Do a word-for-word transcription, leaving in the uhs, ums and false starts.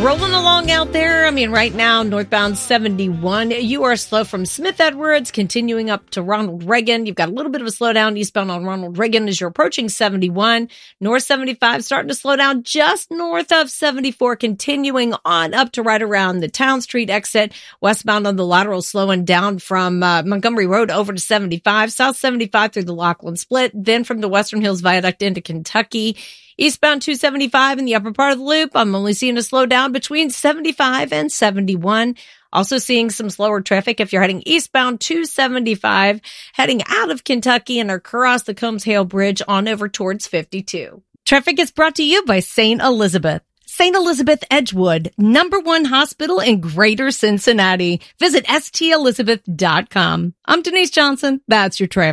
rolling along out there. I mean, right now, northbound seventy-one, you are slow from Smith Edwards, continuing up to Ronald Reagan. You've got a little bit of a slowdown eastbound on Ronald Reagan as you're approaching seventy-one. North seventy-five starting to slow down just north of seventy-four, continuing on up to right around the Town Street exit. Westbound on the lateral slowing down from uh, Montgomery Road over to seventy-five. South seventy-five through the Lachlan Split. Then from the Western Hills Viaduct into Kentucky. Eastbound two seventy-five in the upper part of the loop, I'm only seeing a slowdown between seventy-five and seventy-one. Also seeing some slower traffic if you're heading eastbound two seventy-five, heading out of Kentucky and across the Combs-Hale Bridge on over towards fifty-two. Traffic is brought to you by Saint Elizabeth. Saint Elizabeth Edgewood, number one hospital in Greater Cincinnati. Visit S T Elizabeth dot com. I'm Denise Johnson. That's your traffic.